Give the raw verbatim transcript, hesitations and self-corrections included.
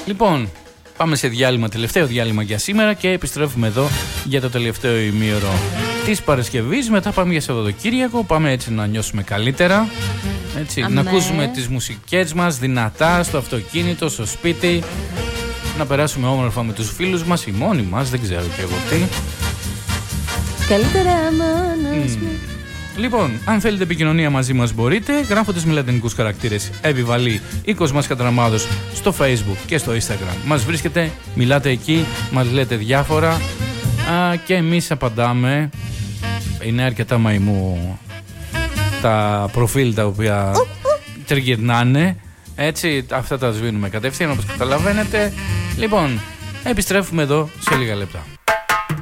Λοιπόν, πάμε σε διάλειμμα, τελευταίο διάλειμμα για σήμερα και επιστρέφουμε εδώ για το τελευταίο ημίωρο της Παρασκευής. Μετά πάμε για Σαββατοκύριακο, πάμε έτσι να νιώσουμε καλύτερα. Έτσι, να ακούσουμε τις μουσικές μας δυνατά στο αυτοκίνητο, στο σπίτι. Να περάσουμε όμορφα με τους φίλους μας ή μόνοι μας, δεν ξέρω και εγώ τι. Καλύτερα μόνος mm. μου. Λοιπόν, αν θέλετε επικοινωνία μαζί μας μπορείτε, γράφοντας με λατινικούς χαρακτήρες Επιβαλή ή Κοσμάς Κατραμάδος στο Facebook και στο Instagram. Μας βρίσκετε, μιλάτε εκεί, μας λέτε διάφορα α, και εμείς απαντάμε. Είναι αρκετά μαϊμού τα προφίλ τα οποία τριγυρνάνε. Έτσι, αυτά τα σβήνουμε κατευθείαν όπως καταλαβαίνετε. Λοιπόν, επιστρέφουμε εδώ σε λίγα λεπτά.